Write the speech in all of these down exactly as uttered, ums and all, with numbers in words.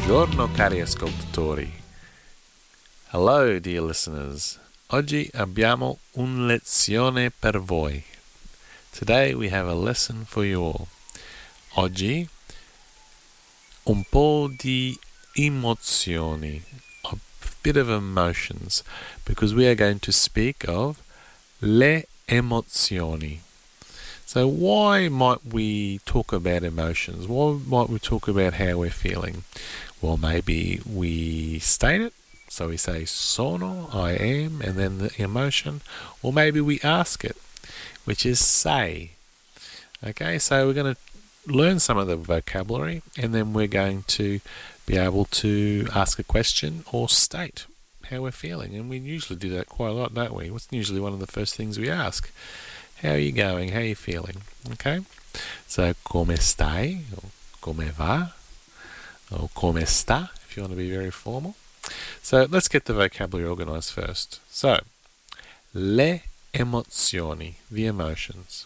Buongiorno cari ascoltatori. Hello dear listeners. Oggi abbiamo una lezione per voi. Today we have a lesson for you all. Oggi un po' di emozioni, a bit of emotions, because we are going to speak of le emozioni. So why might we talk about emotions? Why might we talk about how we're feeling? Well, maybe we state it. So we say sono, I am, and then the emotion. Or maybe we ask it, which is say. Okay, so we're going to learn some of the vocabulary, and then we're going to be able to ask a question or state how we're feeling. And we usually do that quite a lot, don't we? What's usually one of the first things we ask? How are you going? How are you feeling? Okay? So, come stai? Or come va? Or come sta, if you want to be very formal. So, let's get the vocabulary organized first. So, le emozioni, the emotions.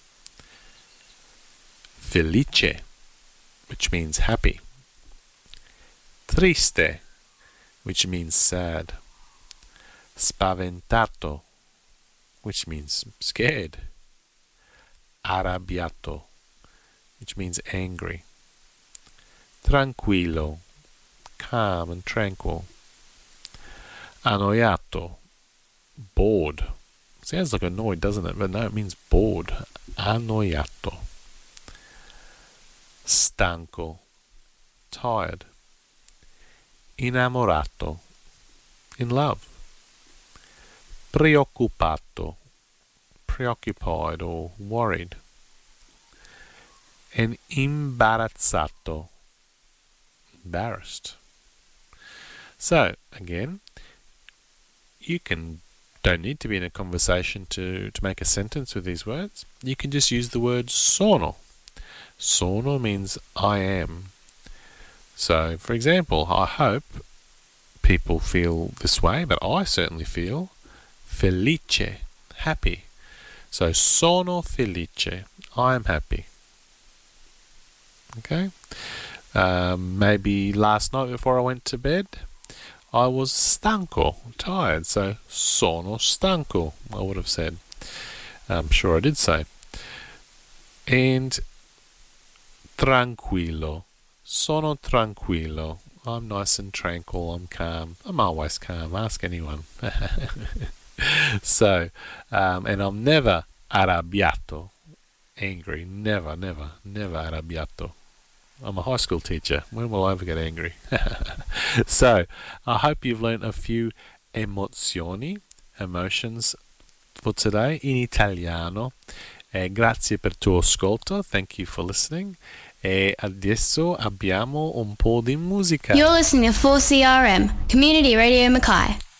Felice, which means happy. Triste, which means sad. Spaventato, which means scared. Arrabbiato, which means angry. Tranquillo, calm and tranquil. Annoiato, bored. Sounds like annoyed, doesn't it? But no, it means bored. Annoiato. Stanco, tired. Innamorato, in love. Preoccupato, preoccupied or worried. And imbarazzato, embarrassed. So, again, you can don't need to be in a conversation to, to make a sentence with these words. You can just use the word sono. Sono means I am. So, for example, I hope people feel this way, but I certainly feel felice, happy. So, sono felice, I am happy. Okay? Um, maybe last night before I went to bed, I was stanco, tired. So, sono stanco, I would have said. I'm sure I did say. And tranquillo, sono tranquillo. I'm nice and tranquil, I'm calm. I'm always calm, ask anyone. So, um, and I'm never arrabbiato, angry. Never, never, never arrabbiato. I'm a high school teacher. When will I ever get angry? So, I hope you've learnt a few emozioni, emotions for today in Italiano. Eh, grazie per tuo ascolto. Thank you for listening. E adesso abbiamo un po' di musica. You're listening to four C R M, Community Radio Mackay.